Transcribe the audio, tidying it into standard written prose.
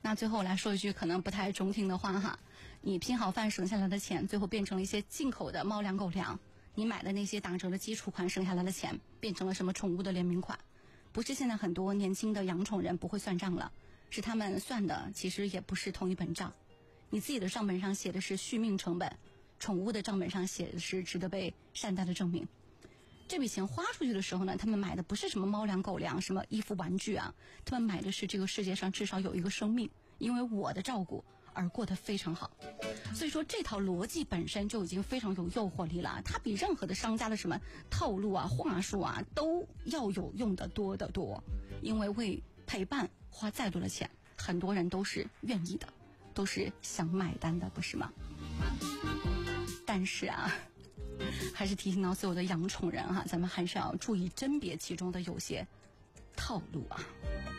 那最后来说一句可能不太中听的话哈，你拼好饭省下来的钱，最后变成了一些进口的猫粮狗粮，你买的那些打折的基础款省下来的钱，变成了什么宠物的联名款。不是现在很多年轻的养宠人不会算账了，是他们算的其实也不是同一本账。你自己的账本上写的是续命成本，宠物的账本上写的是值得被善待的证明。这笔钱花出去的时候呢，他们买的不是什么猫粮狗粮，什么衣服玩具啊，他们买的是这个世界上至少有一个生命，因为我的照顾而过得非常好。所以说这套逻辑本身就已经非常有诱惑力了，它比任何的商家的什么套路啊话术啊都要有用的多得多。因为为陪伴花再多的钱，很多人都是愿意的，都是想买单的，不是吗？但是啊，还是提醒到所有的养宠人哈，咱们还是要注意甄别其中的有些套路啊。